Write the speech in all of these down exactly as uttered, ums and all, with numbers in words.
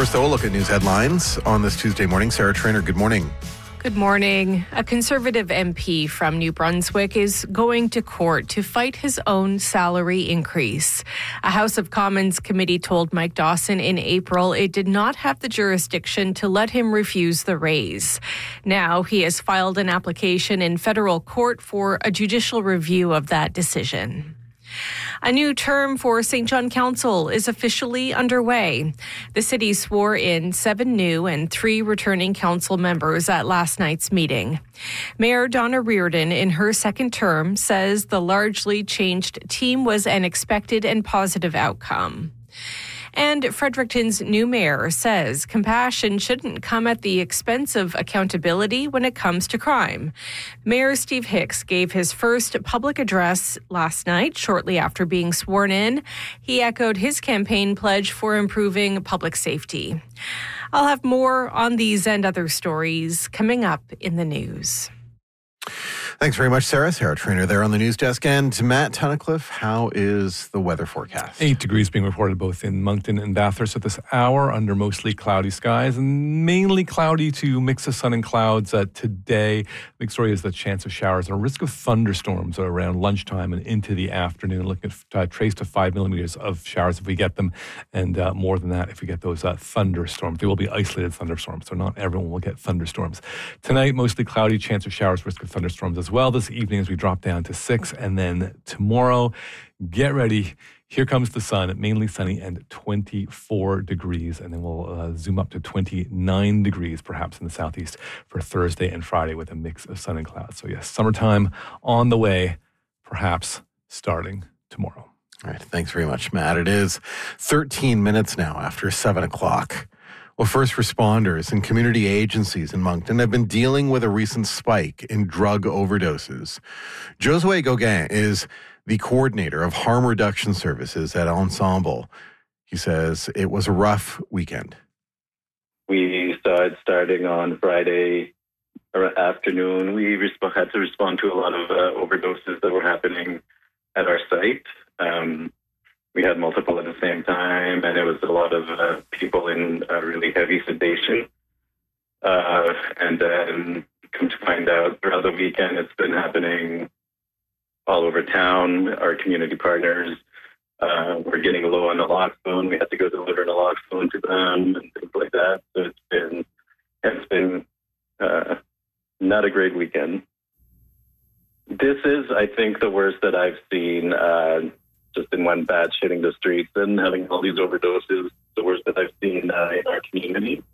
First, though, we'll look at news headlines on this Tuesday morning. Sarah Trainer, good morning. Good morning. A Conservative M P from New Brunswick is going to court to fight his own salary increase. A House of Commons committee told Mike Dawson in April it did not have the jurisdiction to let him refuse the raise. Now he has filed an application in federal court for a judicial review of that decision. A new term for Saint John Council is officially underway. The city swore in seven new and three returning council members at last night's meeting. Mayor Donna Reardon, in her second term, says the largely changed team was an expected and positive outcome. And Fredericton's new mayor says compassion shouldn't come at the expense of accountability when it comes to crime. Mayor Steve Hicks gave his first public address last night, shortly after being sworn in. He echoed his campaign pledge for improving public safety. I'll have more on these and other stories coming up in the news. Thanks very much, Sarah. Sarah Trainer there on the news desk. And Matt Tunnicliffe, how is the weather forecast? Eight degrees being reported both in Moncton and Bathurst at this hour under mostly cloudy skies and mainly cloudy to mix of sun and clouds uh, today. Big story is the chance of showers and a risk of thunderstorms around lunchtime and into the afternoon. Looking at uh, trace to five millimeters of showers if we get them, and uh, more than that if we get those uh, thunderstorms. They will be isolated thunderstorms, so not everyone will get thunderstorms. Tonight, mostly cloudy, chance of showers, risk of thunderstorms as well this evening as we drop down to six. And then tomorrow, get ready. Here comes the sun, mainly sunny and twenty-four degrees. And then we'll uh, zoom up to twenty-nine degrees, perhaps in the southeast for Thursday and Friday with a mix of sun and clouds. So yes, summertime on the way, perhaps starting tomorrow. All right. Thanks very much, Matt. It is thirteen minutes now after seven o'clock. Well, first responders and community agencies in Moncton have been dealing with a recent spike in drug overdoses. Josue Gauguin is the coordinator of harm reduction services at Ensemble. He says it was a rough weekend. We saw it starting on Friday afternoon. We resp- had to respond to a lot of uh, overdoses that were happening at our site. Um, We had multiple at the same time, and it was a lot of uh, people in uh, really heavy sedation. Uh, and then come to find out throughout the weekend, it's been happening all over town. Our community partners uh, were getting low on naloxone. We had to go deliver naloxone to them and things like that. So it's been, it's been uh, not a great weekend. This is, I think, the worst that I've seen. Uh, just in one batch hitting the streets and having all these overdoses, the worst that I've seen uh, in our community.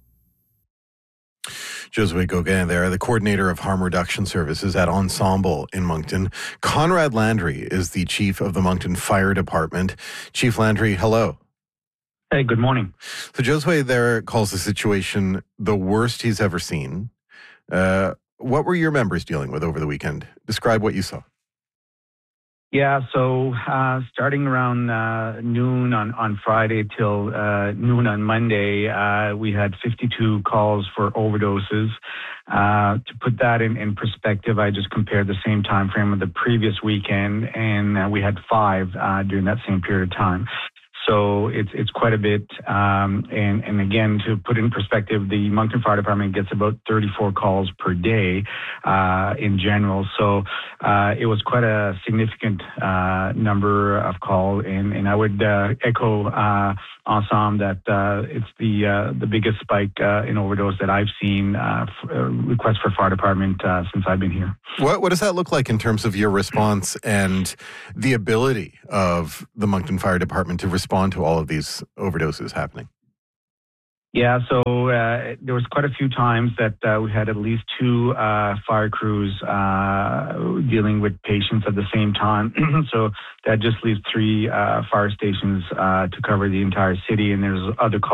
Josue Gauguin there, the coordinator of harm reduction services at Ensemble in Moncton. Conrad Landry is the chief of the Moncton Fire Department. Chief Landry, hello. Hey, good morning. So Josue there calls the situation the worst he's ever seen. Uh, what were your members dealing with over the weekend? Describe what you saw. Yeah, so uh, starting around uh, noon on, on Friday till uh, noon on Monday, uh, we had fifty-two calls for overdoses. Uh, to put that in, in perspective, I just compared the same time frame of the previous weekend, and uh, we had five uh, during that same period of time. So it's it's quite a bit. Um, and, and again, to put in perspective, the Moncton Fire Department gets about thirty-four calls per day uh, in general. So uh, it was quite a significant uh, number of calls. And, and I would uh, echo uh, Ensemble that uh, it's the uh, the biggest spike uh, in overdose that I've seen, uh, f- uh, requests for fire department uh, since I've been here. What, what does that look like in terms of your response and the ability of the Moncton Fire Department to respond to all of these overdoses happening? Yeah, so uh, there was quite a few times that uh, we had at least two uh, fire crews uh, dealing with patients at the same time. So that just leaves three uh, fire stations uh, to cover the entire city, and there's other calls